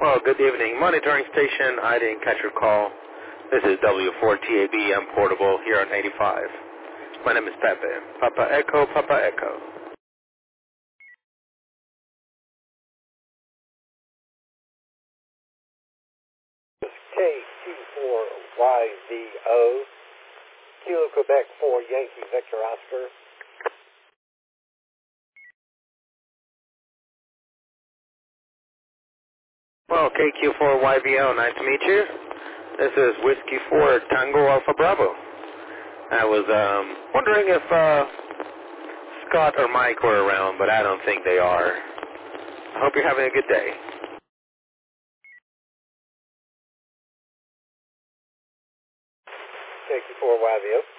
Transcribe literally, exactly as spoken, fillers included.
Well, good evening. Monitoring station, I didn't catch your call. This is W four T A B M Portable here on eighty-five. My name is Pepe. Papa Echo, Papa Echo. K Q four Y V O, Kilo Quebec four Yankee Victor Oscar. Well, K Q four Y V O, nice to meet you. This is Whiskey four Tango Alpha Bravo. I was um, wondering if uh, Scott or Mike were around, but I don't think they are. I hope you're having a good day. K Q four Y V O.